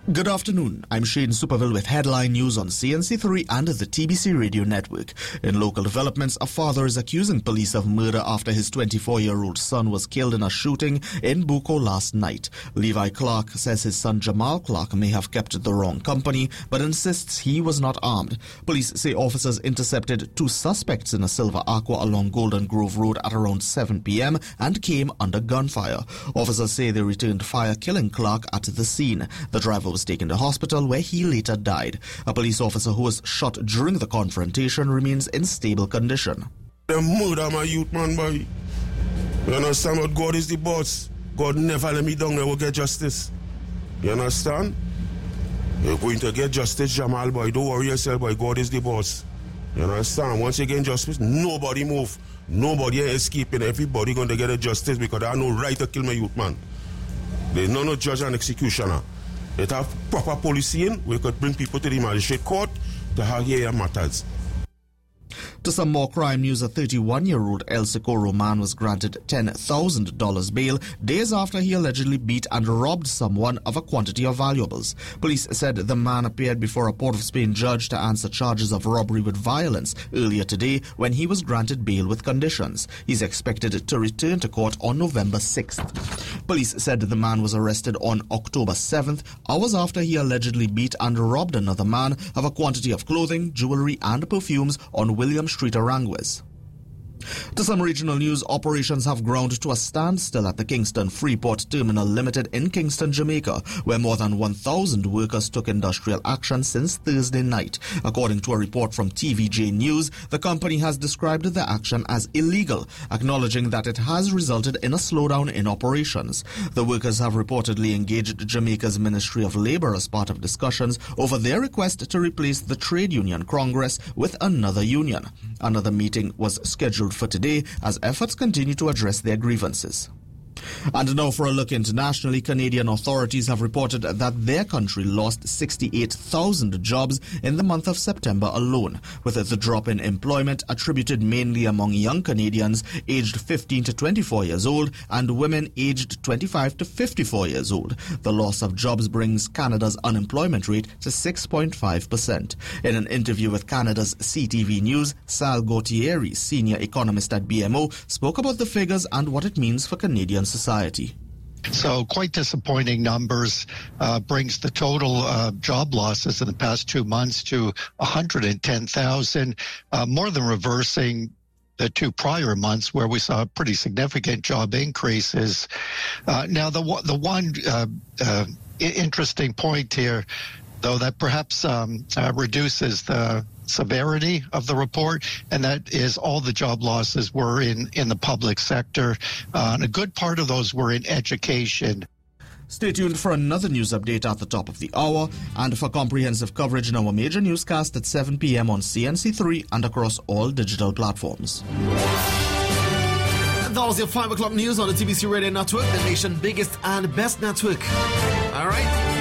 Good afternoon. I'm Shane Superville with headline news on CNC3 and the TBC Radio Network. In local developments, a father is accusing police of murder after his 24-year-old son was killed in a shooting in Buko last night. Levi Clark says his son Jamal Clark may have kept the wrong company, but insists he was not armed. Police say officers intercepted two suspects in a silver Aqua along Golden Grove Road at around 7 p.m. and came under gunfire. Officers say they returned fire, killing Clark at the scene. The driver was taken to hospital where he later died. A police officer who was shot during the confrontation remains in stable condition. They murder my youth, man, boy. You understand what? God is the boss. God never let me down. I will get justice. You understand? You're going to get justice, Jamal, boy. Don't worry yourself, boy. God is the boss. You understand? Once you get justice, nobody move. Nobody escaping. Everybody going to get a justice because they have no right to kill my youth, man. There's no judge and executioner. They have proper policing. We could bring people to the magistrate court to hear matters. To some more crime news, a 31-year-old El Socorro man was granted $10,000 bail days after he allegedly beat and robbed someone of a quantity of valuables. Police said the man appeared before a Port of Spain judge to answer charges of robbery with violence earlier today when he was granted bail with conditions. He's expected to return to court on November 6th. Police said the man was arrested on October 7th, hours after he allegedly beat and robbed another man of a quantity of clothing, jewelry and perfumes on William Street, Aranguez. To some regional news, operations have ground to a standstill at the Kingston Freeport Terminal Limited in Kingston, Jamaica, where more than 1,000 workers took industrial action since Thursday night. According to a report from TVJ News, the company has described the action as illegal, acknowledging that it has resulted in a slowdown in operations. The workers have reportedly engaged Jamaica's Ministry of Labour as part of discussions over their request to replace the trade union Congress with another union. Another meeting was scheduled for today as efforts continue to address their grievances. And now for a look internationally, Canadian authorities have reported that their country lost 68,000 jobs in the month of September alone, with the drop in employment attributed mainly among young Canadians aged 15 to 24 years old and women aged 25 to 54 years old. The loss of jobs brings Canada's unemployment rate to 6.5%. In an interview with Canada's CTV News, Sal Gautieri, senior economist at BMO, spoke about the figures and what it means for Canadian society. So quite disappointing numbers, brings the total job losses in the past 2 months to 110,000, more than reversing the two prior months where we saw pretty significant job increases. Now, the one interesting point here, though, that perhaps reduces the severity of the report, and that is all the job losses were in the public sector. And a good part of those were in education. Stay tuned for another news update at the top of the hour and for comprehensive coverage in our major newscast at 7 p.m. on CNC3 and across all digital platforms. That was your 5 o'clock news on the TBC Radio Network, the nation's biggest and best network. All right.